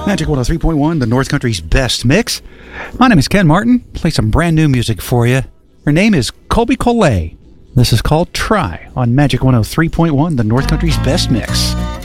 Magic 103.1, the North Country's best mix. My name is Ken Martin. Play some brand new music for you. Her name is Colby Collet. This is called Try on Magic 103.1, the North Country's best mix.